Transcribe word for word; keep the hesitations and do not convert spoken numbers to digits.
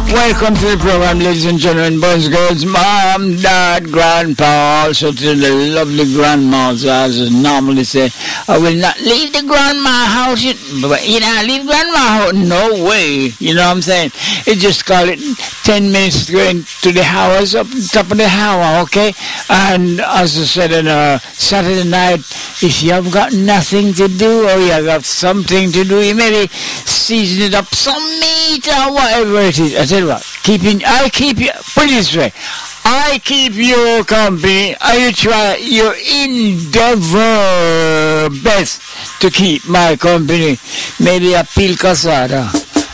Welcome to the program, ladies and gentlemen, boys, girls, mom, dad, grandpa, also to the lovely grandmas, as I normally say. I will not leave the grandma house, but you know, leave grandma house, no way, you know what I'm saying? You just call it ten minutes going to the house, up the top of the hour, okay? And as I said on a Saturday night, if you have got nothing to do, or you have got something to do, you maybe season it up some meat or whatever it is. I tell you what, keeping, I keep you, put it this way, I keep your company, and you try your endeavor best to keep my company. Maybe a pil casada.